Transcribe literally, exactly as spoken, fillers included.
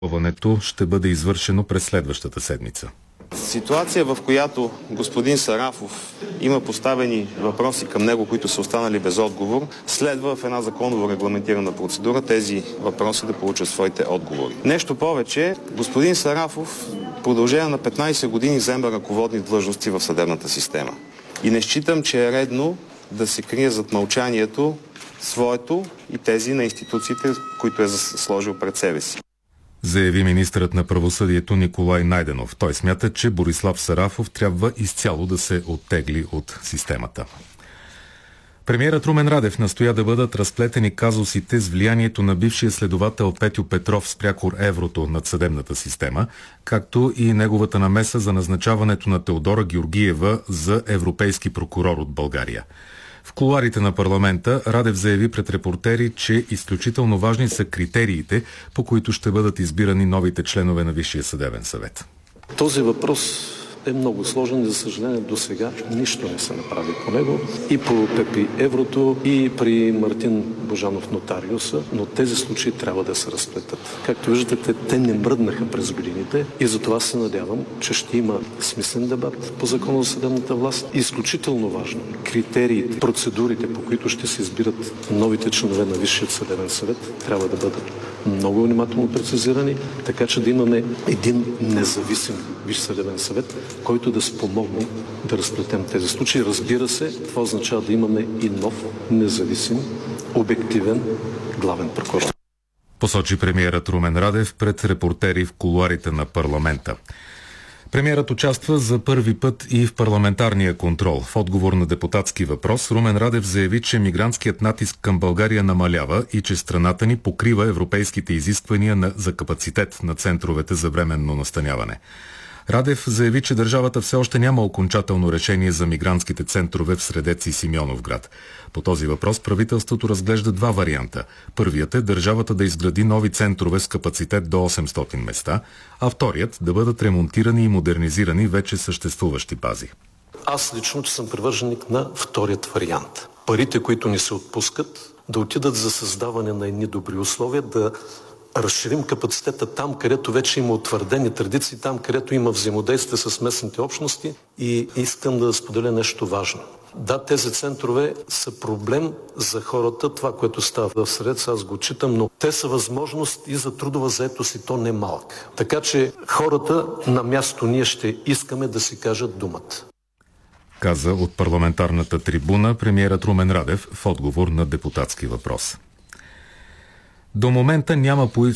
Пътуването ще бъде извършено през следващата седмица. Ситуация, в която господин Сарафов има поставени въпроси към него, които са останали без отговор, следва в една законово регламентирана процедура тези въпроси да получат своите отговори. Нещо повече, господин Сарафов в продължение на петнайсет години заема ръководни длъжности в съдебната система. И не считам, че е редно да се крие зад мълчанието своето и тези на институциите, които е сложил пред себе си. Заяви министърът на правосъдието Николай Найденов. Той смята, че Борислав Сарафов трябва изцяло да се оттегли от системата. Премиерът Румен Радев настоя да бъдат разплетени казусите с влиянието на бившия следовател Петьо Петров с прякор еврото над съдебната система, както и неговата намеса за назначаването на Теодора Георгиева за европейски прокурор от България. В кулоарите на парламента Радев заяви пред репортери, че изключително важни са критериите, по които ще бъдат избирани новите членове на Висшия съдебен съвет. Този въпрос е много сложен и, за съжаление, до сега нищо не се направи по него. И по Пепи Еврото, и при Мартин Божанов нотариуса, но тези случаи трябва да се разплетат. Както виждате, те не мръднаха през годините и затова се надявам, че ще има смислен дебат по закона за съдебната власт. Изключително важно, критериите, процедурите, по които ще се избират новите членове на Висшия съдебен съвет, трябва да бъдат много внимателно прецизирани, така че да имаме един независим Висш съдебен съвет, който да спомогне да разплетем тези случаи. Разбира се, това означава да имаме и нов, независим, обективен главен прокурор. Посочи премиерът Румен Радев пред репортери в кулоарите на парламента. Премиерът участва за първи път и в парламентарния контрол. В отговор на депутатски въпрос Румен Радев заяви, че мигрантският натиск към България намалява и че страната ни покрива европейските изисквания за капацитет на центровете за временно настаняване. Радев заяви, че държавата все още няма окончателно решение за мигрантските центрове в Средец и Симеоновград. По този въпрос правителството разглежда два варианта. Първият е държавата да изгради нови центрове с капацитет до осемстотин места, а вторият да бъдат ремонтирани и модернизирани вече съществуващи бази. Аз лично съм привърженик на вторият вариант. Парите, които ни се отпускат, да отидат за създаване на едни добри условия, да разширим капацитета там, където вече има утвърдени традиции, там, където има взаимодействие с местните общности. И искам да споделя нещо важно. Да, тези центрове са проблем за хората, това, което става в Средец, аз го читам, но те са възможност и за трудова заетост, и то не малък. Така че хората на място ние ще искаме да си кажат думата. Каза от парламентарната трибуна премиерът Румен Радев в отговор на депутатски въпрос. До момента няма